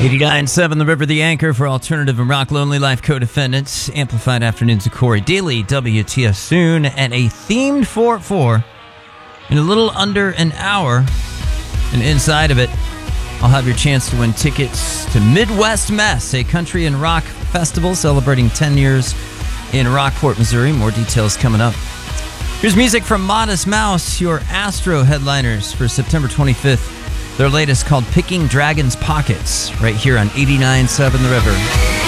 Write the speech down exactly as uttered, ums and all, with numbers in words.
eighty-nine point seven The River, the anchor for alternative and rock lonely life co-defendants. Amplified Afternoons of Corey Daily, W T F soon, and a themed four at four in a little under an hour. And inside of it, I'll have your chance to win tickets to Midwest Mess, a country and rock festival celebrating ten years in Rockport, Missouri. More details coming up. Here's music from Modest Mouse, your Astro headliners for September twenty-fifth. Their latest called Picking Dragons' Pockets, right here on eighty-nine point seven The River.